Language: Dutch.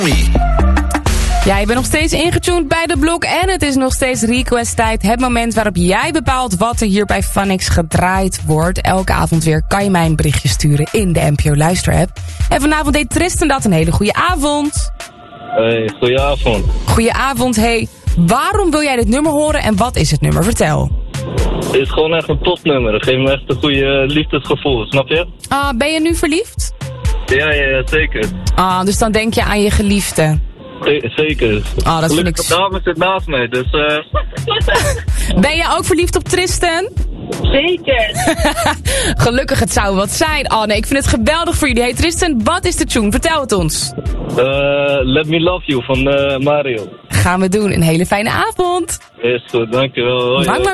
Ja, je bent nog steeds ingetuned bij de blok en het is nog steeds request tijd. Het moment waarop jij bepaalt wat er hier bij Phonix gedraaid wordt. Elke avond weer kan je mij een berichtje sturen in de NPO Luisterapp. En vanavond deed Tristan dat. Een hele goede avond. Hey, goedenavond. Goedenavond, hey. Waarom wil jij dit nummer horen en wat is het nummer? Vertel. Het is gewoon echt een topnummer. Het geeft me echt een goede liefdesgevoel, snap je? Ben je nu verliefd? Ja, zeker. Dus dan denk je aan je geliefde. Zeker. Dat vind ik... De dame zit naast mij, dus... Ben jij ook verliefd op Tristan? Zeker. Gelukkig, het zou wat zijn. Oh nee, ik vind het geweldig voor jullie. Hey Tristan, wat is de tune? Vertel het ons. Let Me Love You van Mario. Gaan we doen. Een hele fijne avond. Is goed, dankjewel. Hoi.